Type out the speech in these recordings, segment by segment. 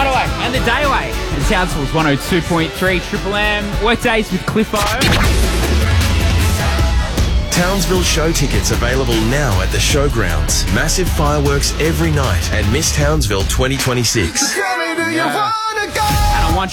away. And the day away. And Townsville's 102.3 Triple M. Workdays with Cliffo. Townsville show tickets available now at the showgrounds. Massive fireworks every night and Miss Townsville 2026. And on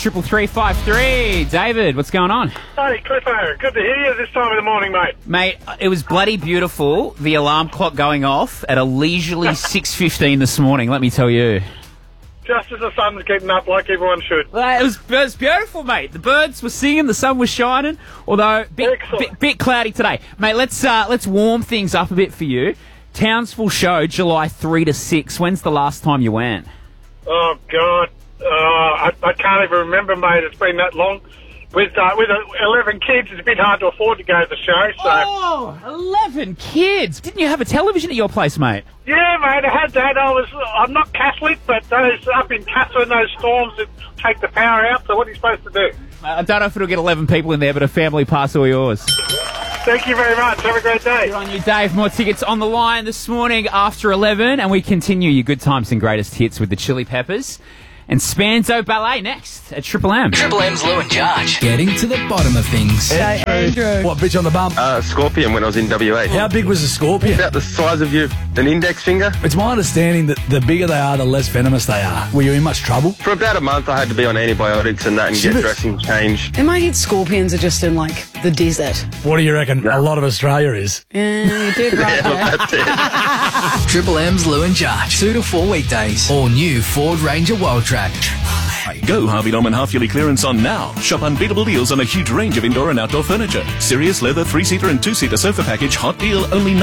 13353, David, what's going on? Hey, Cliffo, good to hear you this time of the morning, mate. Mate, it was bloody beautiful, the alarm clock going off at a leisurely 6:15 this morning, let me tell you. Just as the sun's getting up like everyone should. It was beautiful, mate. The birds were singing, the sun was shining, although bit cloudy today. Mate, let's warm things up a bit for you. Townsville show, July 3 to 6. When's the last time you went? Oh, God. I can't even remember, mate. It's been that long. With 11 kids, it's a bit hard to afford to go to the show. So. Oh, 11 kids! Didn't you have a television at your place, mate? Yeah, mate, I had that. I'm not Catholic, but those up in Castle, those storms that take the power out, so what are you supposed to do? I don't know if it'll get 11 people in there, but a family pass all yours. Thank you very much. Have a great day. Good on you, Dave. More tickets on the line this morning after 11, and we continue your good times and greatest hits with the Chili Peppers. And Spanzo Ballet next at Triple M. Triple M's Lou and Judge. Getting to the bottom of things. Hey, Andrew. What, bitch on the bump? Scorpion when I was in WA. How big was the scorpion? About the size of an index finger. It's my understanding that the bigger they are, the less venomous they are. Were you in much trouble? For about a month, I had to be on antibiotics and that and get dressing changed. In my head, scorpions are just in, like, the desert. What do you reckon a lot of Australia is? Yeah, you did right there. That's it. Triple M's Lou and Judge. 2 to 4 weekdays. All new Ford Ranger Wild Track. Go Harvey Norman half-yearly clearance on now. Shop unbeatable deals on a huge range of indoor and outdoor furniture. Sirius leather 3-seater and 2-seater sofa package, hot deal, only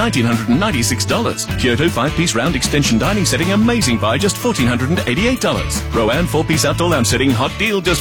$1,996. Kyoto 5-piece round extension dining setting, amazing buy, just $1,488. Rowan 4-piece outdoor lounge setting, hot deal, just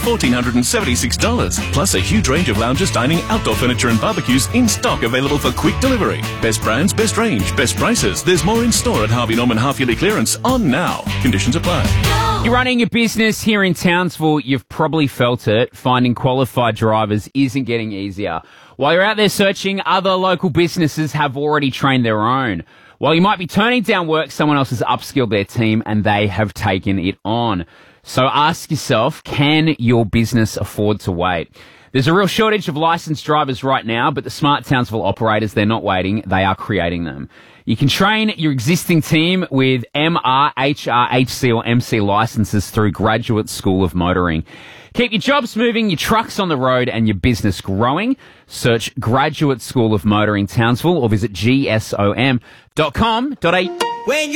$1,476. Plus a huge range of lounges, dining, outdoor furniture and barbecues in stock, available for quick delivery. Best brands, best range, best prices. There's more in store at Harvey Norman half-yearly clearance on now. Conditions apply. You're running a business here in Townsville, you've probably felt it. Finding qualified drivers isn't getting easier. While you're out there searching, other local businesses have already trained their own. While you might be turning down work, someone else has upskilled their team and they have taken it on. So ask yourself, can your business afford to wait? There's a real shortage of licensed drivers right now, but the smart Townsville operators, they're not waiting, they are creating them. You can train your existing team with MR, HR, HC or MC licenses through Graduate School of Motoring. Keep your jobs moving, your trucks on the road and your business growing. Search Graduate School of Motoring Townsville or visit gsom.com.au.